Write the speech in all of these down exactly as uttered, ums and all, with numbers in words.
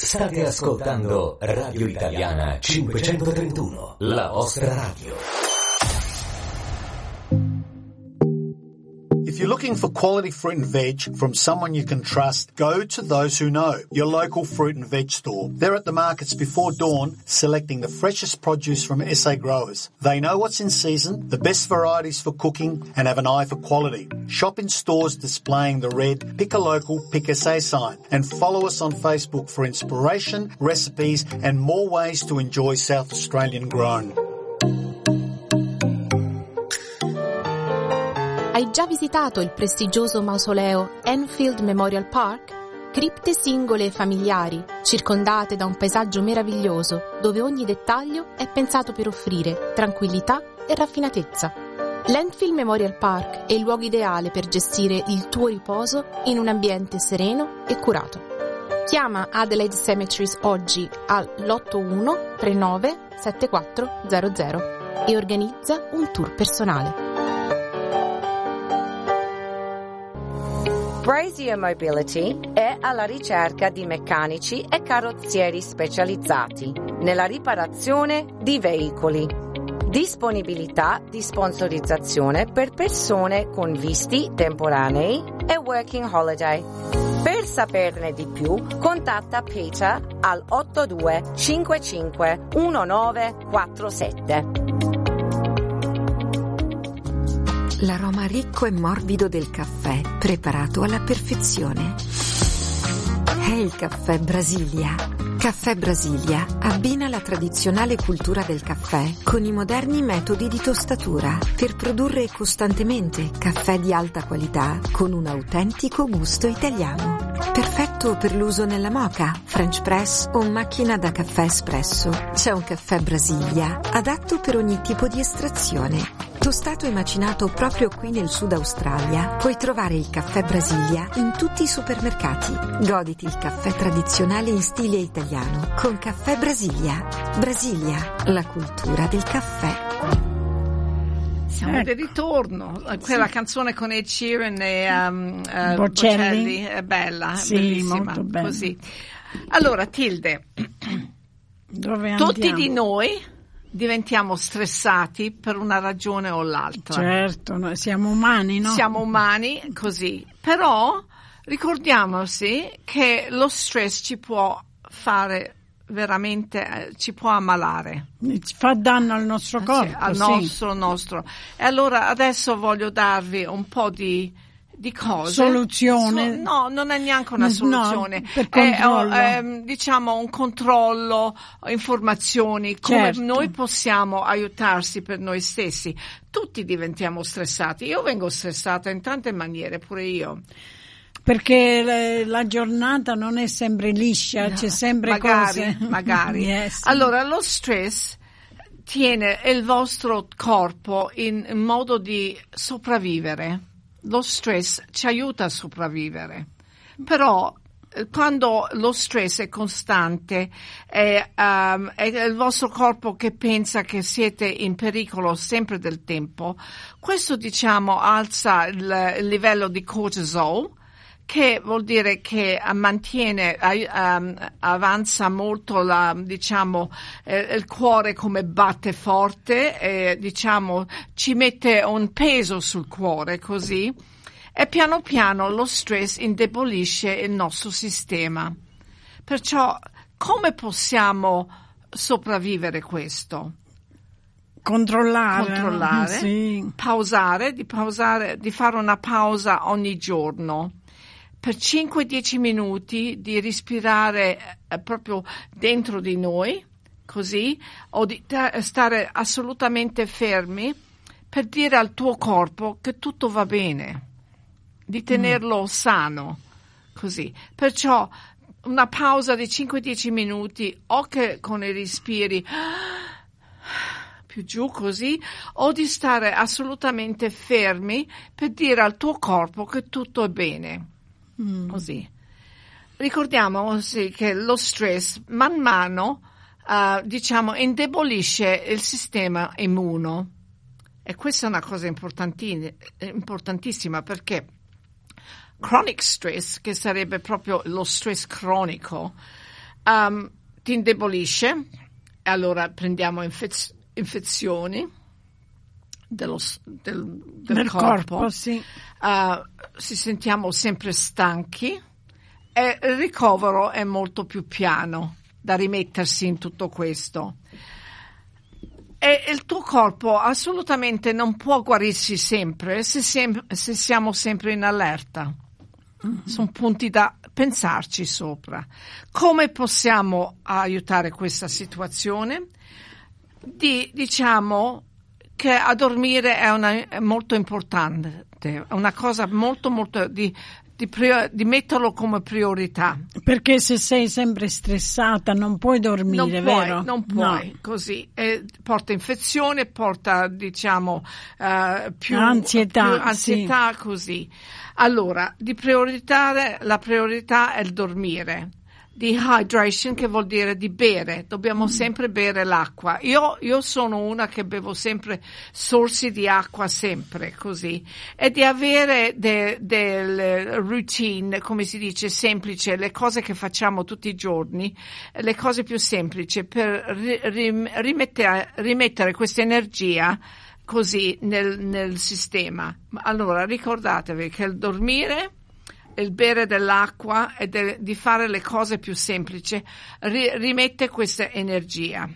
State ascoltando Radio Italiana cinquecentotrentuno, la vostra radio. If you're looking for quality fruit and veg from someone you can trust, go to Those Who Know, your local fruit and veg store. They're at the markets before dawn, selecting the freshest produce from S A growers. They know what's in season, the best varieties for cooking, and have an eye for quality. Shop in stores displaying the red Pick a Local, Pick S A sign, and follow us on Facebook for inspiration, recipes, and more ways to enjoy South Australian grown. Hai già visitato il prestigioso mausoleo Enfield Memorial Park? Cripte singole e familiari, circondate da un paesaggio meraviglioso, dove ogni dettaglio è pensato per offrire tranquillità e raffinatezza. L'Enfield Memorial Park è il luogo ideale per gestire il tuo riposo in un ambiente sereno e curato. Chiama Adelaide Cemeteries oggi all'otto uno tre nove sette quattro zero zero e organizza un tour personale. Brazier Mobility è alla ricerca di meccanici e carrozzieri specializzati nella riparazione di veicoli. Disponibilità di sponsorizzazione per persone con visti temporanei e working holiday. Per saperne di più, contatta Peter al otto due cinque cinque uno nove quattro sette. L'aroma ricco e morbido del caffè, preparato alla perfezione. È il caffè Brasilia. Caffè Brasilia abbina la tradizionale cultura del caffè con i moderni metodi di tostatura per produrre costantemente caffè di alta qualità con un autentico gusto italiano. Perfetto per l'uso nella moka, French press o macchina da caffè espresso. C'è un caffè Brasilia adatto per ogni tipo di estrazione. Tostato e macinato proprio qui nel Sud Australia, puoi trovare il caffè Brasilia in tutti i supermercati. Goditi il caffè tradizionale in stile italiano con Caffè Brasilia. Brasilia, la cultura del caffè. Siamo ecco. di ritorno. Quella sì. canzone con Ed Sheeran e um, uh, Bocelli. Bocelli è bella, sì, bellissima. Molto bella. Così. Allora, Tilde, dove tutti andiamo? di noi diventiamo stressati per una ragione o l'altra. Certo, noi siamo umani, no? Siamo umani, così. Però ricordiamoci che lo stress ci può fare veramente, ci può ammalare. Fa danno al nostro corpo. Sì, al sì. nostro, nostro. E allora adesso voglio darvi un po' di di cose. Soluzione? So, no, non è neanche una soluzione. No, per controllo. È, è, diciamo un controllo, informazioni, come certo. noi possiamo aiutarsi per noi stessi. Tutti diventiamo stressati. Io vengo stressata in tante maniere, pure io. Perché le, la giornata non è sempre liscia, no, c'è sempre magari, cose. Magari. Yes. Allora, lo stress tiene il vostro corpo in, in modo di sopravvivere. Lo stress ci aiuta a sopravvivere, però quando lo stress è costante, è, um, è il vostro corpo che pensa che siete in pericolo sempre del tempo, questo diciamo alza il, il livello di cortisol, che vuol dire che mantiene, um, avanza molto la, diciamo, eh, il cuore come batte forte, e, diciamo, ci mette un peso sul cuore così, e piano piano lo stress indebolisce il nostro sistema. Perciò come possiamo sopravvivere questo? Controllare. Controllare, sì. pausare, di pausare, di fare una pausa ogni giorno. Per cinque dieci minuti di respirare eh, proprio dentro di noi, così, o di t- stare assolutamente fermi per dire al tuo corpo che tutto va bene, di tenerlo mm. sano, così. Perciò una pausa di cinque dieci minuti, o che con i respiri più giù così, o di stare assolutamente fermi per dire al tuo corpo che tutto è bene. Mm. Così. Ricordiamoci che lo stress man mano uh, diciamo indebolisce il sistema immuno, e questa è una cosa importantissima, perché chronic stress, che sarebbe proprio lo stress cronico, um, ti indebolisce, e allora prendiamo infez- infezioni dello, del, del, del corpo, corpo sì. uh, si sentiamo sempre stanchi e il ricovero è molto più piano da rimettersi in tutto questo. E il tuo corpo assolutamente non può guarirsi sempre se, sem- se siamo sempre in allerta. Mm-hmm. Sono punti da pensarci sopra. Come possiamo aiutare questa situazione? Di, diciamo che a dormire è, una, è molto importante, è una cosa molto molto di Di, prior- di metterlo come priorità. Perché se sei sempre stressata non puoi dormire, non puoi, vero? Non puoi, no. così. E porta infezione, porta, diciamo, uh, più ansietà, più ansietà sì. Così. Allora, di priorità, la priorità è il dormire. Di hydration, che vuol dire di bere, dobbiamo mm. sempre bere l'acqua. Io, io sono una che bevo sempre sorsi di acqua, sempre così, e di avere del de routine, come si dice, semplice, le cose che facciamo tutti i giorni, le cose più semplici per ri, ri, rimettere, rimettere questa energia così nel, nel sistema. Allora ricordatevi che il dormire, il bere dell'acqua e de, di fare le cose più semplici ri, rimette questa energia.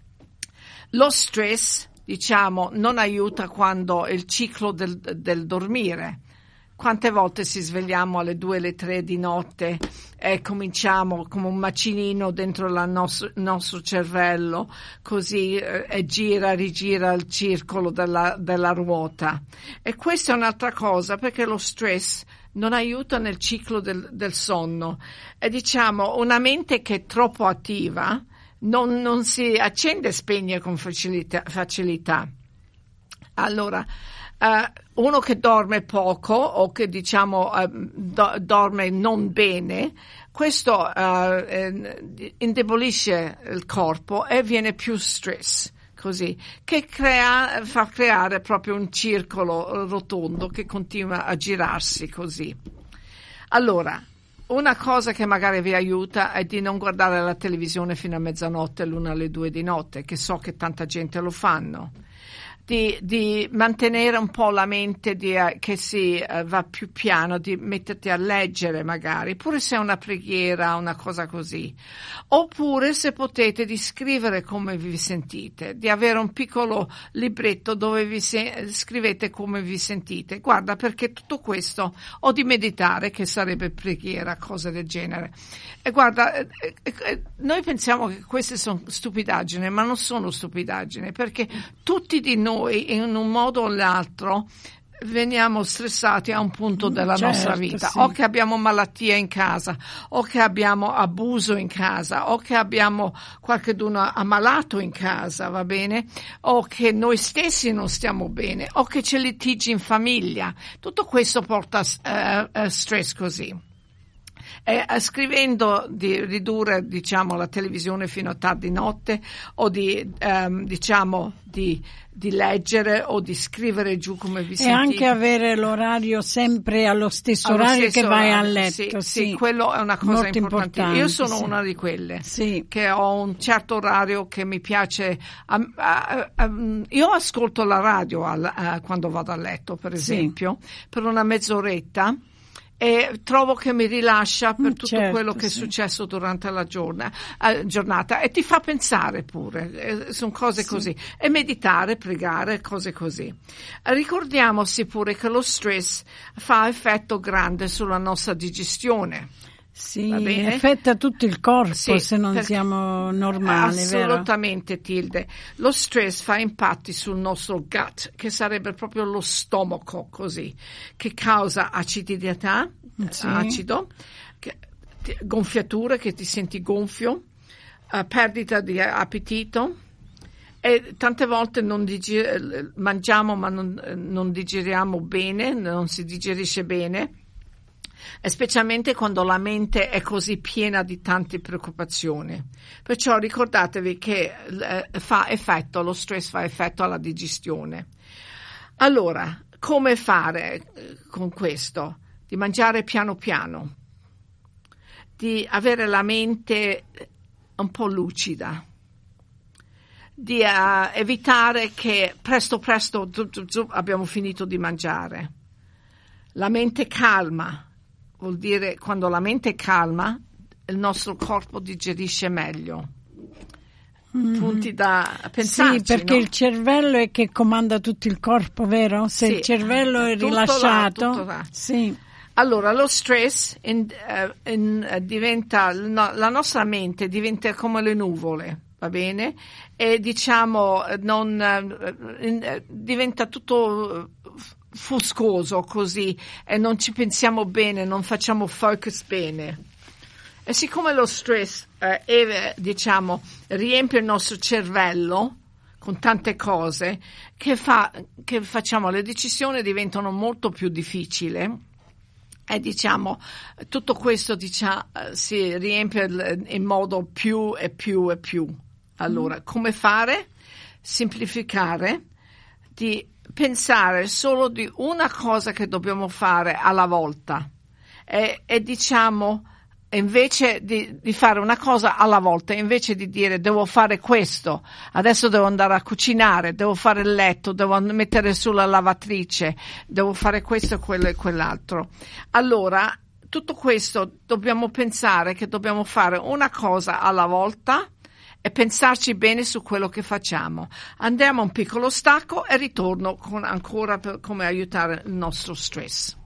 Lo stress, diciamo, non aiuta quando il ciclo del, del dormire. Quante volte si svegliamo alle due, alle tre di notte e cominciamo come un macinino dentro il nostro, nostro cervello, così eh, e gira, rigira il circolo della, della ruota. E questa è un'altra cosa, perché lo stress non aiuta nel ciclo del, del sonno. E diciamo, una mente che è troppo attiva non, non si accende e spegne con facilità. facilità. Allora, uh, uno che dorme poco o che diciamo uh, do, dorme non bene, questo uh, eh, indebolisce il corpo e viene più stress. Così, che crea, fa creare proprio un circolo rotondo che continua a girarsi così. Allora, una cosa che magari vi aiuta è di non guardare la televisione fino a mezzanotte, l'una alle due di notte, che so che tanta gente lo fanno. Di, di mantenere un po' la mente di, uh, che si uh, va più piano, di metterti a leggere magari, pure se è una preghiera, una cosa così. Oppure, se potete, di scrivere come vi sentite, di avere un piccolo libretto dove vi se- scrivete come vi sentite. Guarda, perché tutto questo, o di meditare, che sarebbe preghiera, cose del genere. E guarda, eh, eh, noi pensiamo che queste sono stupidaggini, ma non sono stupidaggini, perché tutti di noi in un modo o l'altro veniamo stressati a un punto della certo, nostra vita, sì. O che abbiamo malattie in casa, o che abbiamo abuso in casa, o che abbiamo qualcuno ammalato in casa, va bene? O che noi stessi non stiamo bene, o che c'è litigi in famiglia. Tutto questo porta uh, uh, stress così. E, uh, scrivendo di ridurre, diciamo, la televisione fino a tardi notte, o di um, diciamo di di leggere o di scrivere giù come vi sentite. E anche avere l'orario sempre allo stesso allo orario stesso che vai orario. a letto. Sì, sì, sì, quello è una cosa molto importante. importante. Io sono sì. una di quelle sì. che ho un certo orario che mi piace. Um, uh, um, io ascolto la radio al, uh, quando vado a letto, per esempio, sì. per una mezz'oretta. E trovo che mi rilascia per tutto certo, quello che sì. è successo durante la giorna, eh, giornata e ti fa pensare pure, eh, sono cose sì. così, e meditare, pregare, cose così. Eh, ricordiamoci pure che lo stress fa effetto grande sulla nostra digestione. Sì, affetta tutto il corpo sì, se non siamo normali, assolutamente, vero? Tilde. Lo stress fa impatti sul nostro gut, che sarebbe proprio lo stomaco, così, che causa acidità, sì. acido, che, gonfiature, che ti senti gonfio, uh, perdita di appetito. E tante volte non diger- mangiamo ma non, non digeriamo bene, non si digerisce bene. E specialmente quando la mente è così piena di tante preoccupazioni. Perciò ricordatevi che eh, fa effetto, lo stress fa effetto alla digestione. Allora, come fare eh, con questo? Di mangiare piano piano, di avere la mente un po' lucida, di uh, evitare che presto presto zu, zu, zu, abbiamo finito di mangiare. La mente calma vuol dire quando la mente è calma il nostro corpo digerisce meglio. Mm. Punti da pensarci, sì, perché no? il cervello è che comanda tutto il corpo, vero? Se sì, il cervello è tutto rilasciato, là, tutto là. Sì. Allora lo stress in, uh, in, uh, diventa no, la nostra mente diventa come le nuvole, va bene? E diciamo non uh, in, uh, diventa tutto foscoso così e non ci pensiamo bene, non facciamo focus bene. E siccome lo stress eh, è, diciamo, riempie il nostro cervello con tante cose, che fa che facciamo le decisioni diventano molto più difficili e diciamo tutto questo diciamo, si riempie in modo più e più e più. Allora, mm. come fare? Semplificare, di pensare solo di una cosa che dobbiamo fare alla volta e, e diciamo invece di, di fare una cosa alla volta, invece di dire devo fare questo, adesso devo andare a cucinare, devo fare il letto, devo mettere sulla lavatrice, devo fare questo, quello e quell'altro. Allora, tutto questo dobbiamo pensare che dobbiamo fare una cosa alla volta e pensarci bene su quello che facciamo. Andiamo a un piccolo stacco e ritorno con ancora per come aiutare il nostro stress.